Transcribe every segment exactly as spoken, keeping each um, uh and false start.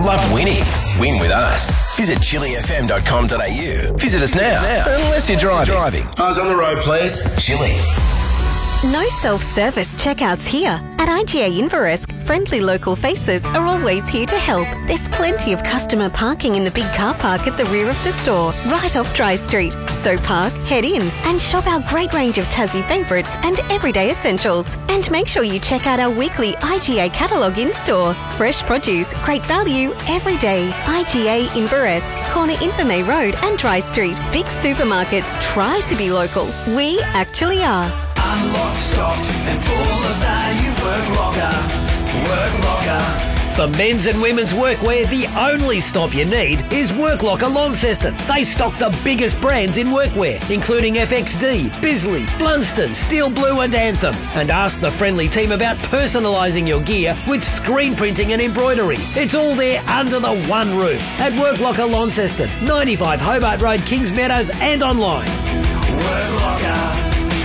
love winning. Win with us. Visit chili f m dot com dot a u. Visit us now, unless you're driving. Eyes on the road, please. Chili. No self-service checkouts here. At I G A Inverest, friendly local faces are always here to help. There's plenty of customer parking in the big car park at the rear of the store, right off Dry Street. So park, head in and shop our great range of Tassie favourites and everyday essentials. And make sure you check out our weekly I G A catalogue in-store. Fresh produce, great value, every day. I G A Inverest, corner Infirmay Road and Dry Street. Big supermarkets try to be local. We actually are. Unlocked, stocked and full of value. Work Locker. Work Locker. For men's and women's workwear, the only stop you need is Work Locker Launceston. They stock the biggest brands in workwear, including F X D, Bisley, Blunston, Steel Blue and Anthem. And ask the friendly team about personalising your gear with screen printing and embroidery. It's all there under the one roof at Work Locker Launceston, ninety-five Hobart Road, Kings Meadows and online. Work Locker.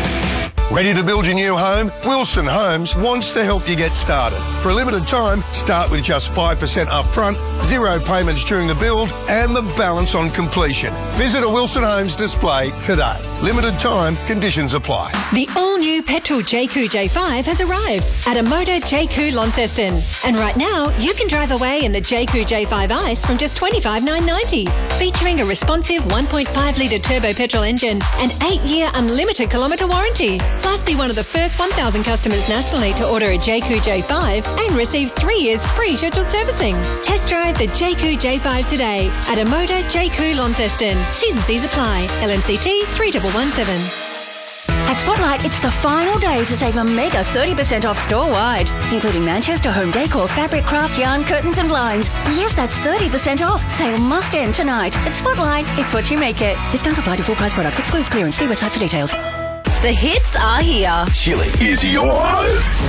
Ready to build your new home? Wilson Homes wants to help you get started. For a limited time, start with just five percent up front, zero payments during the build, and the balance on completion. Visit a Wilson Homes display today. Limited time, conditions apply. The all-new petrol J Q J five has arrived at a Motor J Q Launceston. And right now, you can drive away in the J Q J five Ice from just twenty-five thousand nine hundred ninety dollars. Featuring a responsive one point five litre turbo petrol engine and eight-year unlimited kilometre warranty. Plus, be one of the first one thousand customers nationally to order a J Q J five and receive three years free scheduled servicing. Test drive the J Q J five today at a Motor J Q Launceston. T's and C's apply. L M C T three one one seven. At Spotlight, it's the final day to save a mega thirty percent off store-wide, including Manchester home decor, fabric, craft, yarn, curtains and blinds. Yes, that's thirty percent off. Sale must end tonight. At Spotlight, it's what you make it. Discounts apply to full-price products. Excludes clearance. See website for details. The hits are here. Chili is your home.